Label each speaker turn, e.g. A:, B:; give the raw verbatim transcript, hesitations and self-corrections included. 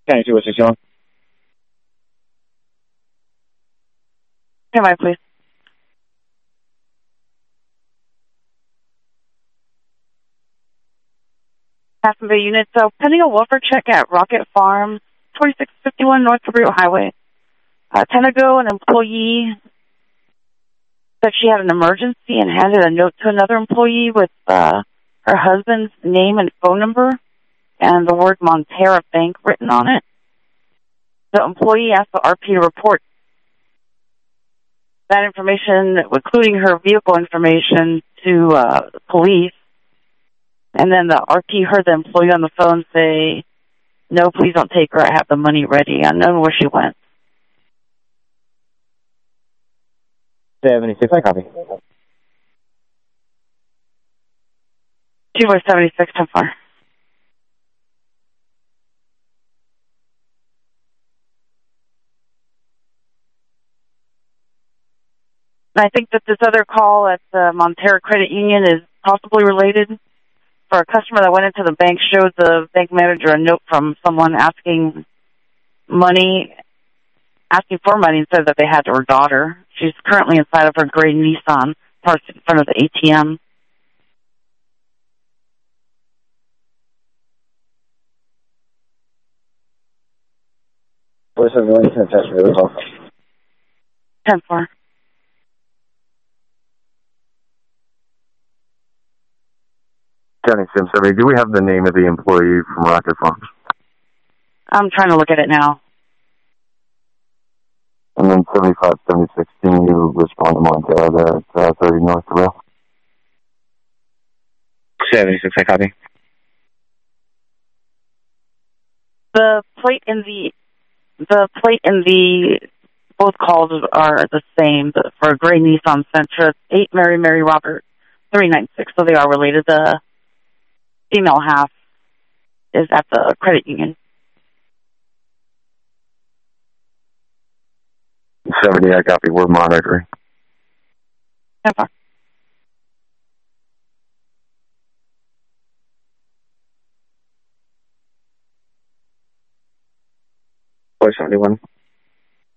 A: County two oh six one.
B: Come on, please. Passenger unit. So pending a welfare check at Rocket Farm, twenty-six fifty-one North Cabrillo Highway. Uh, ten ago, an employee said she had an emergency and handed a note to another employee with uh, her husband's name and phone number and the word Montera Bank written on it. The employee asked the R P to report that information, including her vehicle information, to uh, the police. And then the R P heard the employee on the phone say, "No, please don't take her. I have the money ready." Unknown where she went.
A: seventy-six, I copy.
B: Two by seventy-six, ten four. And I think that this other call at the Montera Credit Union is possibly related. For a customer that went into the bank, showed the bank manager a note from someone asking money, asking for money, and said that they had her daughter. She's currently inside of her gray Nissan, parked in front of the A T M.
A: Where's the million ten test for the call?
B: ten four.
C: County Sim seventy, do we have the name of the employee from Rocket Farms?
B: I'm trying to look at it now.
C: And then seventy-five seventy-six, can you respond to Montera there at uh, thirty North Cabrillo?
A: seventy-six, I copy.
B: The plate in the the plate in the both calls are the same. The, for a gray Nissan Sentra, eight Mary Mary Robert three nine six. So they are related. The female half is at the credit union.
C: seventy, I copy. We're monitoring.
B: Okay.
A: four seventy-one.